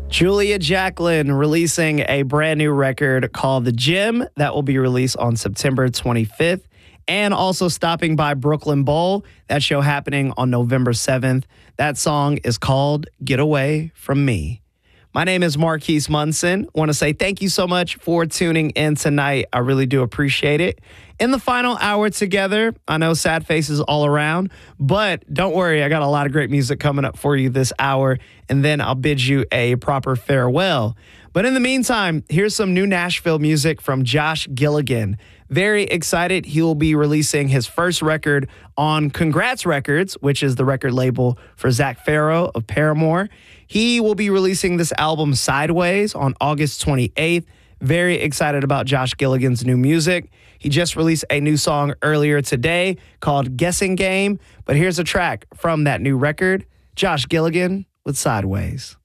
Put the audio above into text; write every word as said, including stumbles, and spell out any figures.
Julia Jacklin releasing a brand new record called The Gym that will be released on September twenty-fifth. And also stopping by Brooklyn Bowl, that show happening on November seventh. That song is called Get Away From Me. My name is Marquise Munson. I want to say thank you so much for tuning in tonight. I really do appreciate it. In the final hour together, I know sad faces all around, but don't worry, I got a lot of great music coming up for you this hour, and then I'll bid you a proper farewell. But in the meantime, here's some new Nashville music from Josh Gilligan. Very excited. He will be releasing his first record on Congrats Records, which is the record label for Zach Farrow of Paramore. He will be releasing this album Sideways on August twenty-eighth. Very excited about Josh Gilligan's new music. He just released a new song earlier today called Guessing Game. But here's a track from that new record, Josh Gilligan with Sideways.